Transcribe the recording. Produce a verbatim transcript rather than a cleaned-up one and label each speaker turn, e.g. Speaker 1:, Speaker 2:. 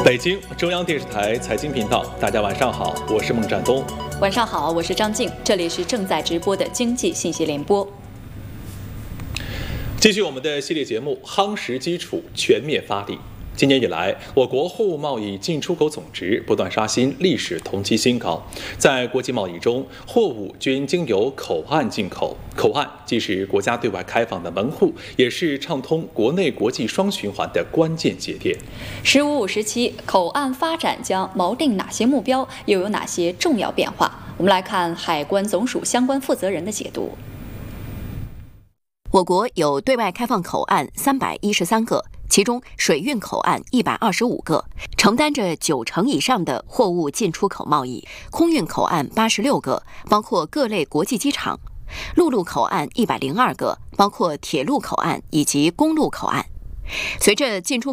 Speaker 1: 北京中央电视台财经频道，大家晚上好，我是孟占东。
Speaker 2: 晚上好，我是张静，这里是正在直播的经济信息联播。
Speaker 1: 继续我们的系列节目，夯实基础，全面发力。今年以来，我国货物贸易进出口总值不断刷新历史同期新高。在国际贸易中，货物均经由口岸进口，口岸既是国家对外开放的门户，也是畅通国内国际双循环的关键节点。
Speaker 2: 十五五时期，口岸发展将锚定哪些目标，又有哪些重要变化？我们来看海关总署相关负责人的解读。
Speaker 3: 我国有对外开放口岸三百一十三个，其中水运口岸一百二十五个，承担着九成以上的货物进出口贸易；空运口岸八十六个，包括各类国际机场；陆路口岸一百零二个，包括铁路口岸以及公路口岸。随着进出